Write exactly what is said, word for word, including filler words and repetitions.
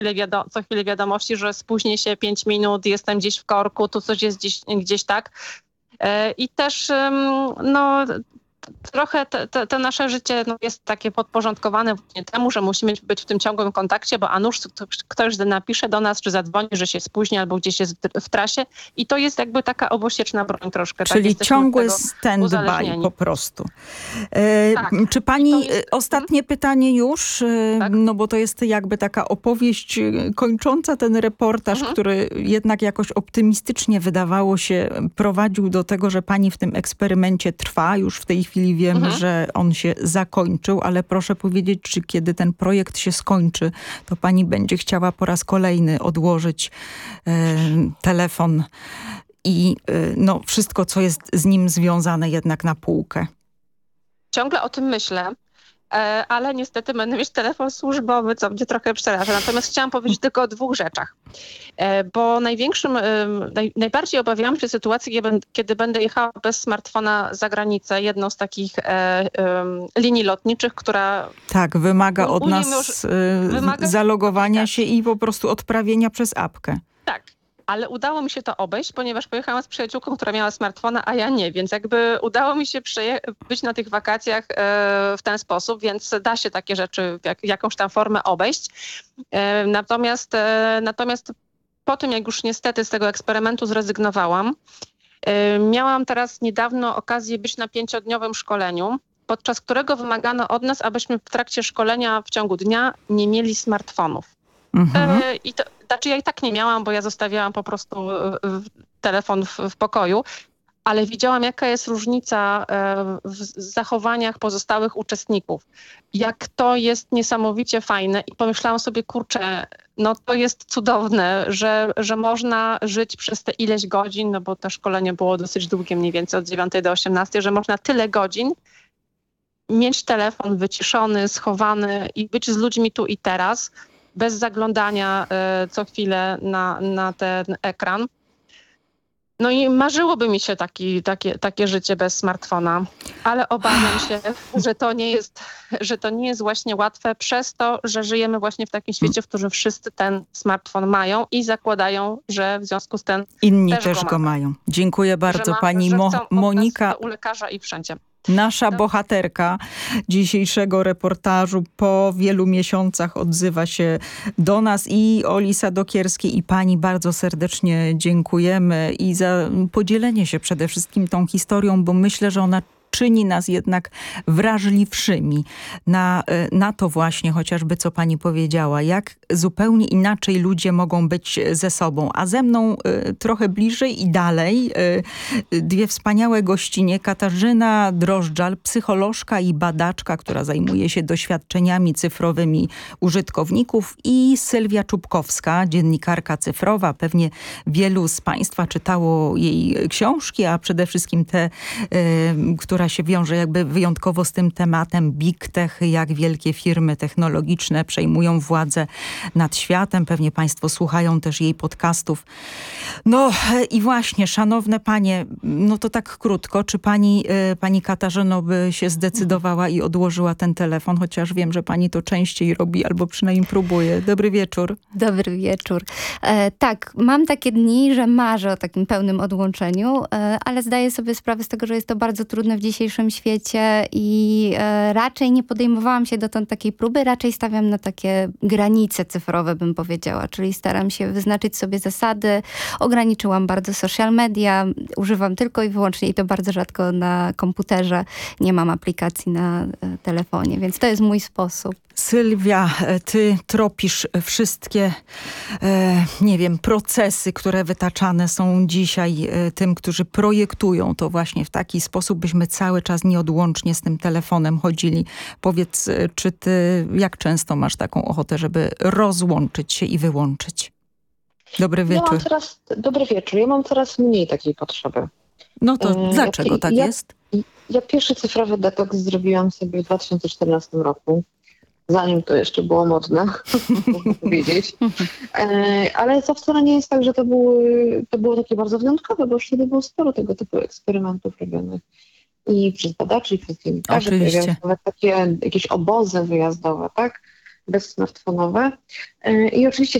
chwilę, wiado- co chwilę wiadomości, że spóźnię się pięć minut, jestem gdzieś w korku, tu coś jest gdzieś, gdzieś tak. E, I też em, no, trochę te, te, te nasze życie no, jest takie podporządkowane właśnie temu, że musimy być w tym ciągłym kontakcie, bo a nuż ktoś napisze do nas, czy zadzwoni, że się spóźni albo gdzieś jest w trasie i to jest jakby taka obosieczna broń troszkę. Czyli tak, ciągły stand-by po prostu. E, tak. Czy pani, jest... ostatnie hmm? pytanie już, tak? no bo to jest jakby taka opowieść kończąca ten reportaż, mhm. który jednak jakoś optymistycznie wydawało się prowadził do tego, że pani w tym eksperymencie trwa. Już w tej chwili wiemy, mhm. że on się zakończył, ale proszę powiedzieć, czy kiedy ten projekt się skończy, to pani będzie chciała po raz kolejny odłożyć e, telefon i e, no, wszystko, co jest z nim związane jednak na półkę. Ciągle o tym myślę, ale niestety będę mieć telefon służbowy, co mnie trochę przeraża. Natomiast chciałam powiedzieć tylko o dwóch rzeczach. Bo największym, naj, najbardziej obawiałam się sytuacji, kiedy będę jechała bez smartfona za granicę, jedną z takich e, e, linii lotniczych, która... Tak, wymaga od nas już, wymaga zalogowania się i po prostu odprawienia przez apkę. Tak. Ale udało mi się to obejść, ponieważ pojechałam z przyjaciółką, która miała smartfona, a ja nie, więc jakby udało mi się być na tych wakacjach e, w ten sposób, więc da się takie rzeczy w jak, jakąś tam formę obejść. E, natomiast, e, natomiast po tym, jak już niestety z tego eksperymentu zrezygnowałam, e, miałam teraz niedawno okazję być na pięciodniowym szkoleniu, podczas którego wymagano od nas, abyśmy w trakcie szkolenia w ciągu dnia nie mieli smartfonów. Mhm. E, I to, znaczy ja i tak nie miałam, bo ja zostawiałam po prostu telefon w, w pokoju, ale widziałam, jaka jest różnica w zachowaniach pozostałych uczestników. Jak to jest niesamowicie fajne i pomyślałam sobie, kurczę, no to jest cudowne, że, że można żyć przez te ileś godzin, no bo to szkolenie było dosyć długie, mniej więcej od dziewiątej do osiemnastej, że można tyle godzin mieć telefon wyciszony, schowany i być z ludźmi tu i teraz, bez zaglądania y, co chwilę na, na ten ekran. No i marzyłoby mi się taki, takie, takie życie bez smartfona, ale obawiam się, że to nie jest, że to nie jest właśnie łatwe przez to, że żyjemy właśnie w takim świecie, w którym wszyscy ten smartfon mają i zakładają, że w związku z tym inni też, też go, go mają. Dziękuję bardzo, ma, pani Mo- Monika. U lekarza i wszędzie. Nasza bohaterka dzisiejszego reportażu po wielu miesiącach odzywa się do nas i Oli Sadokierskiej i pani bardzo serdecznie dziękujemy i za podzielenie się przede wszystkim tą historią, bo myślę, że ona czyni nas jednak wrażliwszymi na, na to właśnie chociażby, co pani powiedziała, jak zupełnie inaczej ludzie mogą być ze sobą. A ze mną y, trochę bliżej i dalej y, dwie wspaniałe gościnie. Katarzyna Drożdżal, psycholożka i badaczka, która zajmuje się doświadczeniami cyfrowymi użytkowników, i Sylwia Czubkowska, dziennikarka cyfrowa. Pewnie wielu z państwa czytało jej książki, a przede wszystkim te, y, które która się wiąże jakby wyjątkowo z tym tematem Big Tech, jak wielkie firmy technologiczne przejmują władzę nad światem. Pewnie państwo słuchają też jej podcastów. No i właśnie, szanowne panie, no to tak krótko, czy pani, pani Katarzyno by się zdecydowała i odłożyła ten telefon, chociaż wiem, że pani to częściej robi, albo przynajmniej próbuje. Dobry wieczór. Dobry wieczór. E, tak, mam takie dni, że marzę o takim pełnym odłączeniu, e, ale zdaję sobie sprawę z tego, że jest to bardzo trudne w dzisiejszym świecie i e, raczej nie podejmowałam się dotąd takiej próby, raczej stawiam na takie granice cyfrowe, bym powiedziała, czyli staram się wyznaczyć sobie zasady. Ograniczyłam bardzo social media, używam tylko i wyłącznie i to bardzo rzadko na komputerze, nie mam aplikacji na e, telefonie, więc to jest mój sposób. Sylwia, ty tropisz wszystkie, e, nie wiem, procesy, które wytaczane są dzisiaj e, tym, którzy projektują to właśnie w taki sposób, byśmy cały czas nieodłącznie z tym telefonem chodzili. Powiedz, czy ty, jak często masz taką ochotę, żeby rozłączyć się i wyłączyć? Dobry wieczór. Ja mam coraz, dobry wieczór. Ja mam coraz mniej takiej potrzeby. No to e, dlaczego ja, tak ja, jest? Ja pierwszy cyfrowy detoks zrobiłam sobie w dwa tysiące czternastym roku. Zanim to jeszcze było modne, można powiedzieć. E, ale to wcale nie jest tak, że to, były, to było takie bardzo wyjątkowe, bo już wtedy było sporo tego typu eksperymentów robionych. I przez badaczy, i przez dziennikarzy pojawiały się nawet takie jakieś obozy wyjazdowe, tak? bezsmartfonowe. I oczywiście